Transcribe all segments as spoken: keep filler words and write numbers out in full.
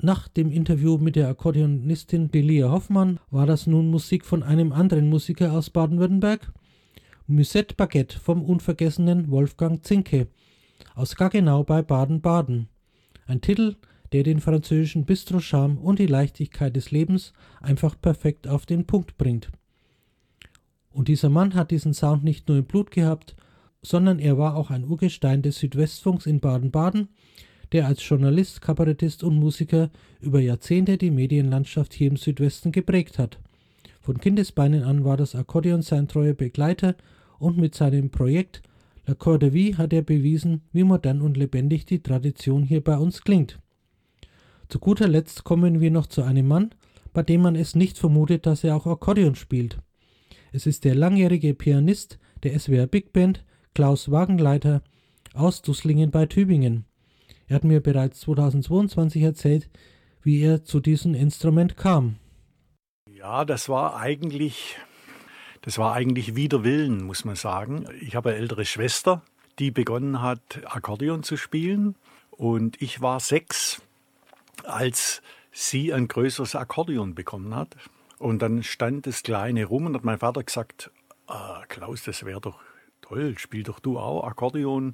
Nach dem Interview mit der Akkordeonistin Delia Hoffmann war das nun Musik von einem anderen Musiker aus Baden-Württemberg, Musette Baguette vom unvergessenen Wolfgang Zinke aus Gaggenau bei Baden-Baden. Ein Titel, der den französischen Bistro-Charme und die Leichtigkeit des Lebens einfach perfekt auf den Punkt bringt. Und dieser Mann hat diesen Sound nicht nur im Blut gehabt, sondern er war auch ein Urgestein des Südwestfunks in Baden-Baden, der als Journalist, Kabarettist und Musiker über Jahrzehnte die Medienlandschaft hier im Südwesten geprägt hat. Von Kindesbeinen an war das Akkordeon sein treuer Begleiter und mit seinem Projekt La Cœur de Vie hat er bewiesen, wie modern und lebendig die Tradition hier bei uns klingt. Zu guter Letzt kommen wir noch zu einem Mann, bei dem man es nicht vermutet, dass er auch Akkordeon spielt. Es ist der langjährige Pianist der S W R Big Band, Klaus Wagenleiter aus Dusslingen bei Tübingen. Er hat mir bereits zweitausendzweiundzwanzig erzählt, wie er zu diesem Instrument kam. Ja, das war eigentlich, das war eigentlich wider Willen, muss man sagen. Ich habe eine ältere Schwester, die begonnen hat, Akkordeon zu spielen. Und ich war sechs, als sie ein größeres Akkordeon bekommen hat. Und dann stand das Kleine rum und hat mein Vater gesagt, ah, Klaus, das wäre doch toll, spiel doch du auch Akkordeon.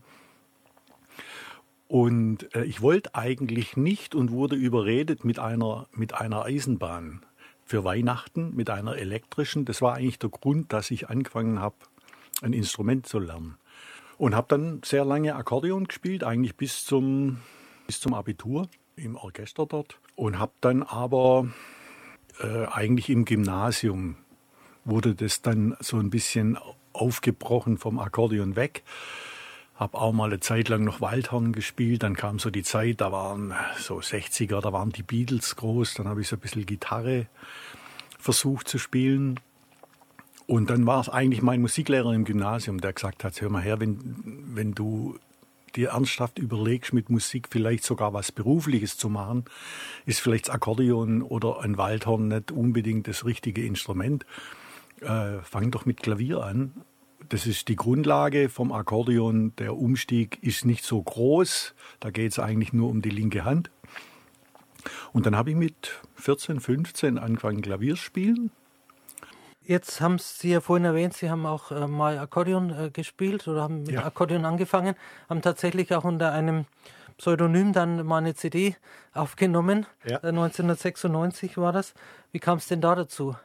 Und äh, ich wollte eigentlich nicht und wurde überredet mit einer, mit einer Eisenbahn für Weihnachten, mit einer elektrischen. Das war eigentlich der Grund, dass ich angefangen habe, ein Instrument zu lernen. Und habe dann sehr lange Akkordeon gespielt, eigentlich bis zum, bis zum Abitur im Orchester dort. Und habe dann aber äh, eigentlich im Gymnasium wurde das dann so ein bisschen aufgebrochen vom Akkordeon weg. Habe auch mal eine Zeit lang noch Waldhorn gespielt. Dann kam so die Zeit, da waren so sechziger, da waren die Beatles groß. Dann habe ich so ein bisschen Gitarre versucht zu spielen. Und dann war es eigentlich mein Musiklehrer im Gymnasium, der gesagt hat, hör mal her, wenn, wenn du dir ernsthaft überlegst, mit Musik vielleicht sogar was Berufliches zu machen, ist vielleicht das Akkordeon oder ein Waldhorn nicht unbedingt das richtige Instrument. Äh, fang doch mit Klavier an. Das ist die Grundlage vom Akkordeon. Der Umstieg ist nicht so groß. Da geht es eigentlich nur um die linke Hand. Und dann habe ich mit vierzehn, fünfzehn angefangen Klavier spielen. Jetzt haben Sie ja vorhin erwähnt, Sie haben auch äh, mal Akkordeon äh, gespielt oder haben mit ja. Akkordeon angefangen, haben tatsächlich auch unter einem Pseudonym dann mal eine C D aufgenommen. Ja. Äh, neunzehnhundertsechsundneunzig war das. Wie kam es denn da dazu?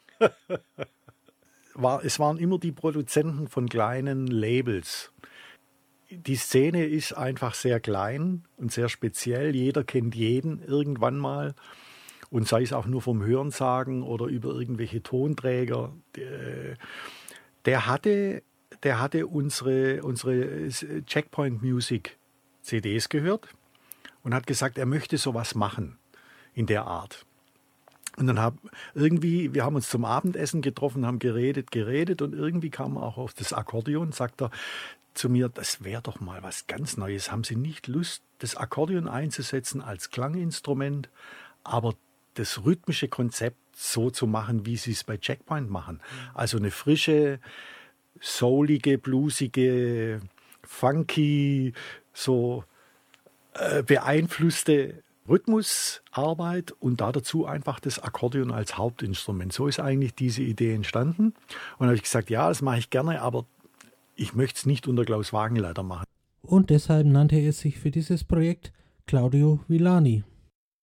War, es waren immer die Produzenten von kleinen Labels. Die Szene ist einfach sehr klein und sehr speziell. Jeder kennt jeden irgendwann mal. Und sei es auch nur vom Hörensagen oder über irgendwelche Tonträger. Der, der hatte, der hatte unsere, unsere Checkpoint Music C Ds gehört und hat gesagt, er möchte sowas machen in der Art. Und dann haben irgendwie, wir haben uns zum Abendessen getroffen, haben geredet, geredet und irgendwie kam er auch auf das Akkordeon, sagt er zu mir, das wäre doch mal was ganz Neues. Haben Sie nicht Lust, das Akkordeon einzusetzen als Klanginstrument, aber das rhythmische Konzept so zu machen, wie Sie es bei Checkpoint machen? Also eine frische, soulige, bluesige, funky, so äh, beeinflusste Rhythmusarbeit und da dazu einfach das Akkordeon als Hauptinstrument. So ist eigentlich diese Idee entstanden. Und da habe ich gesagt, ja, das mache ich gerne, aber ich möchte es nicht unter Klaus Wagenleiter machen. Und deshalb nannte er sich für dieses Projekt Claudio Villani.